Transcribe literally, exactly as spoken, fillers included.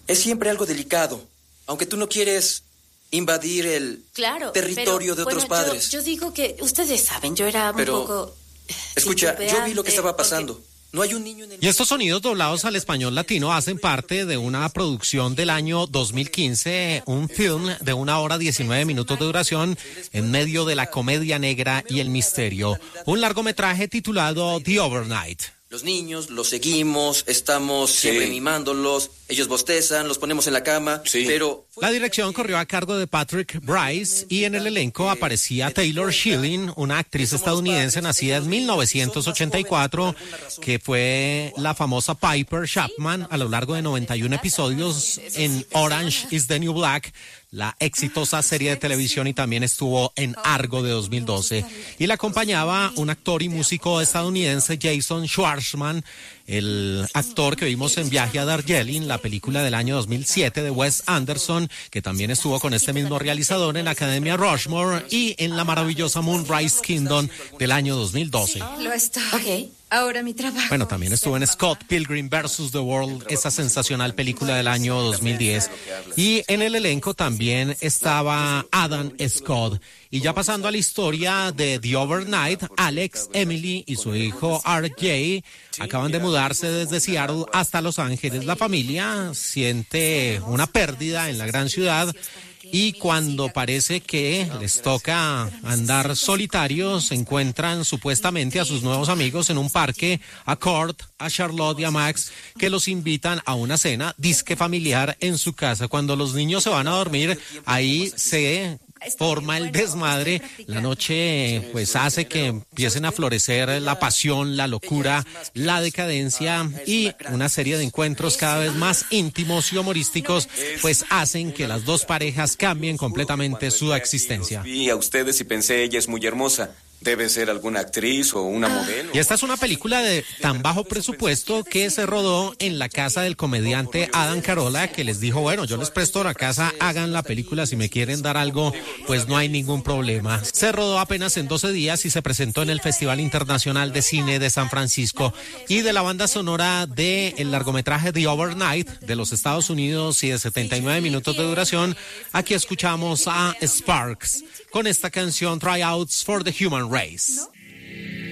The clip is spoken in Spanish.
es siempre algo delicado, aunque tú no quieres invadir el claro, territorio pero, de otros bueno, padres. Yo, yo digo que, ustedes saben, yo era pero, un poco... Escucha, yo vi lo que estaba pasando. Porque... No hay un niño en el... Y estos sonidos doblados al español latino hacen parte de una producción del año dos mil quince, un film de una hora diecinueve minutos de duración en medio de la comedia negra y el misterio. Un largometraje titulado The Overnight. Los niños, los seguimos, estamos Sí. siempre mimándolos, ellos bostezan, los ponemos en la cama, Sí. pero... La dirección corrió a cargo de Patrick Brice y en el elenco aparecía Taylor Schilling, una actriz estadounidense nacida en mil novecientos ochenta y cuatro, que fue la famosa Piper Chapman a lo largo de noventa y uno episodios en Orange is the New Black, la exitosa serie de televisión, y también estuvo en Argo de dos mil doce. Y la acompañaba un actor y músico estadounidense, Jason Schwartzman, el actor que vimos en Viaje a Darjeeling, la película del año dos mil siete de Wes Anderson, que también estuvo con este mismo realizador en Academia Rushmore y en la maravillosa Moonrise Kingdom del año dos mil doce. Lo está. Ok. Ahora mi trabajo. Bueno, también estuvo en Scott Pilgrim versus The World, esa sensacional película del año dos mil diez. Y en el elenco también estaba Adam Scott. Y ya pasando a la historia de The Overnight, Alex, Emily y su hijo R J acaban de mudarse desde Seattle hasta Los Ángeles. La familia siente una pérdida en la gran ciudad. Y cuando parece que les toca andar solitarios, se encuentran supuestamente a sus nuevos amigos en un parque, a Kurt, a Charlotte y a Max, que los invitan a una cena disque familiar en su casa. Cuando los niños se van a dormir, ahí se forma el desmadre. La noche pues hace que empiecen a florecer la pasión, la locura, la decadencia, y una serie de encuentros cada vez más íntimos y humorísticos pues hacen que las dos parejas cambien completamente su existencia. Vi a ustedes y pensé, ella es muy hermosa. Debe ser alguna actriz o una modelo. Y esta es una película de tan bajo presupuesto que se rodó en la casa del comediante Adam Carolla, que les dijo, bueno, yo les presto la casa, hagan la película, si me quieren dar algo, pues no hay ningún problema. Se rodó apenas en doce días y se presentó en el Festival Internacional de Cine de San Francisco. Y de la banda sonora del largometraje The Overnight de los Estados Unidos y de setenta y nueve minutos de duración, aquí escuchamos a Sparks con esta canción Tryouts for the Human Race.